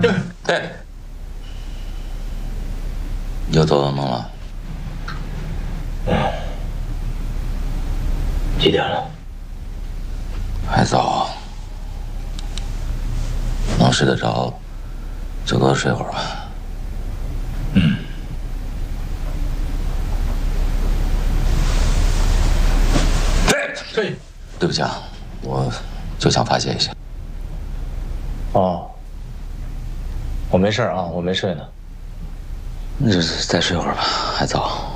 哎，又做噩梦了？ 几点了？ 还早，能睡得着就多睡会儿吧。 对。 对不起啊，我就想发泄一下。 哦，我没事啊，我没睡呢。 那就再睡会儿吧，还早。